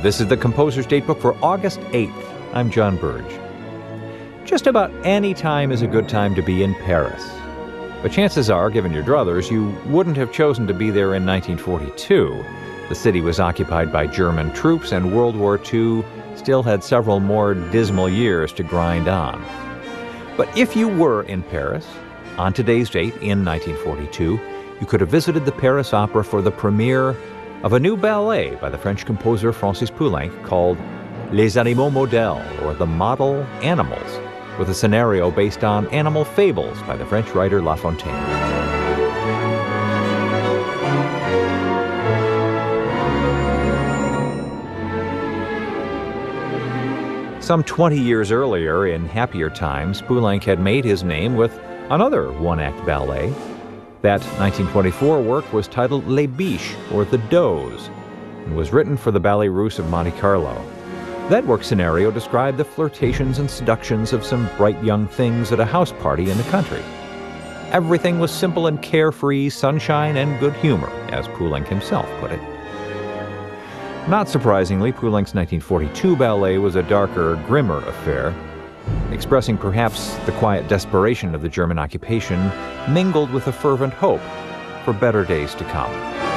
This is the Composer's Datebook for August 8th. I'm John Burge. Just about any time is a good time to be in Paris. But chances are, given your druthers, you wouldn't have chosen to be there in 1942. The city was occupied by German troops, and World War II still had several more dismal years to grind on. But if you were in Paris, on today's date in 1942, you could have visited the Paris Opera for the premiere of a new ballet by the French composer Francis Poulenc called Les Animaux Modèles, or The Model Animals, with a scenario based on animal fables by the French writer La Fontaine. Some 20 years earlier, in happier times, Poulenc had made his name with another one-act ballet. That 1924 work was titled Les Biches, or The Does, and was written for the Ballet Russe of Monte Carlo. That work scenario described the flirtations and seductions of some bright young things at a house party in the country. Everything was simple and carefree, sunshine and good humor, as Poulenc himself put it. Not surprisingly, Poulenc's 1942 ballet was a darker, grimmer affair, expressing perhaps the quiet desperation of the German occupation mingled with a fervent hope for better days to come.